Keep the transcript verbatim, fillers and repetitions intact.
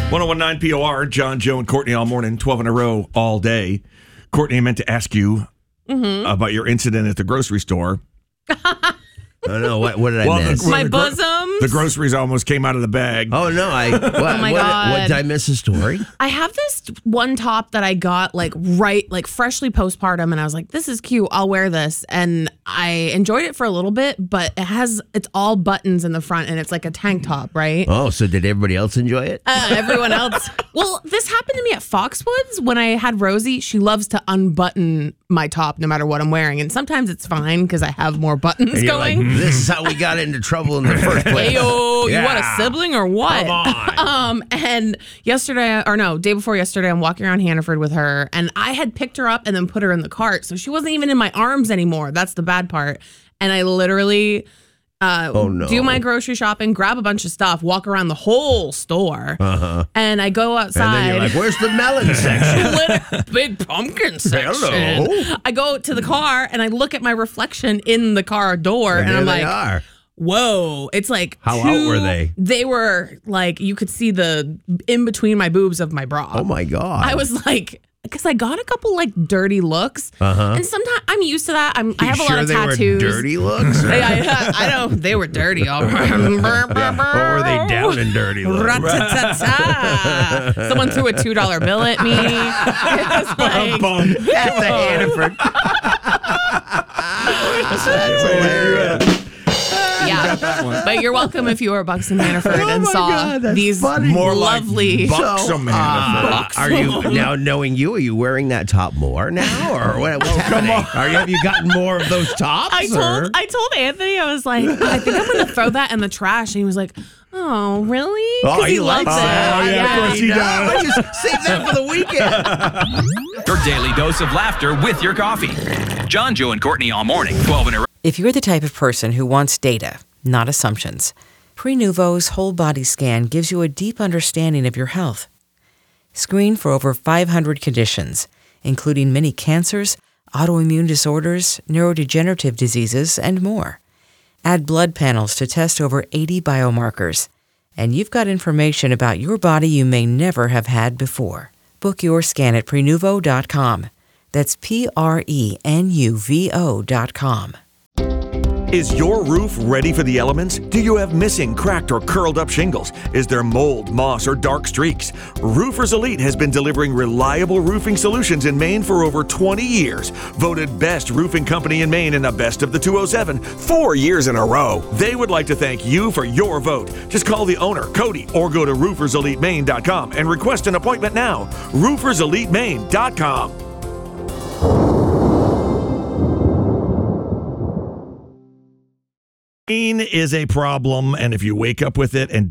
one oh one point nine P O R, John, Joe, and Courtney all morning, twelve in a row all day. Courtney, I meant to ask you mm-hmm. about your incident at the grocery store. Oh, no. What, what did I well, miss? The, My the, bosoms. The groceries almost came out of the bag. Oh, no. I. What, oh, my what, God. What, did I miss a story? I have this one top that I got like right, like freshly postpartum. And I was like, this is cute. I'll wear this. And I enjoyed it for a little bit, but it has, it's all buttons in the front and it's like a tank top, right? Oh, so did everybody else enjoy it? Uh, everyone else. Well, this happened to me at Foxwoods when I had Rosie. She loves to unbutton my top no matter what I'm wearing. And sometimes it's fine because I have more buttons and you're going. Like, this is how we got into trouble in the first place. Ayo, yeah. You want a sibling or what? Come on. um, and yesterday, or no, day before yesterday, I'm walking around Hannaford with her, and I had picked her up and then put her in the cart. So she wasn't even in my arms anymore. That's the bad part. And I literally... Uh, oh, no. do my grocery shopping, grab a bunch of stuff, walk around the whole store, uh-huh. and I go outside. And then you're like, where's the melon section? Big pumpkin section. Hello. I go to the car, and I look at my reflection in the car door, and, and I'm they like, are. whoa. It's like, how two, out were they? They were like, you could see the in between my boobs of my bra. Oh, my God. I was like... Because I got a couple like dirty looks, uh-huh. and sometimes I'm used to that. I'm, I have you a sure lot of they tattoos. Were dirty looks? I, I, I don't. They were dirty. All right. Yeah. Or were they down and dirty looks? Someone threw a two dollar bill at me. It was like, at the Hannaford. That's hilarious. Yeah, but you're welcome if you were Buxom Hannaford oh and saw God, these funny. More lovely. Like Buxom Hannaford. Uh, are you now knowing you? Are you wearing that top more now, or what? What's happening? Are you? Have you gotten more of those tops? I told or? I told Anthony, I was like, I think I'm gonna throw that in the trash, and he was like, oh, really? Oh, he, he loves likes it. that. Oh, yeah, yeah. of course he does. I just save that for the weekend. Your daily dose of laughter with your coffee. John, Joe, and Courtney all morning, twelve in a row. If you're the type of person who wants data, not assumptions, Prenuvo's whole body scan gives you a deep understanding of your health. Screen for over five hundred conditions, including many cancers, autoimmune disorders, neurodegenerative diseases, and more. Add blood panels to test over eighty biomarkers, and you've got information about your body you may never have had before. Book your scan at Prenuvo dot com. That's P R E N U V O dot com. Is your roof ready for the elements? Do you have missing, cracked, or curled up shingles? Is there mold, moss, or dark streaks? Roofers Elite has been delivering reliable roofing solutions in Maine for over twenty years. Voted best roofing company in Maine in the best of the two oh seven, four years in a row. They would like to thank you for your vote. Just call the owner, Cody, or go to roofers elite maine dot com and request an appointment now. roofers elite maine dot com. Pain is a problem, and if you wake up with it and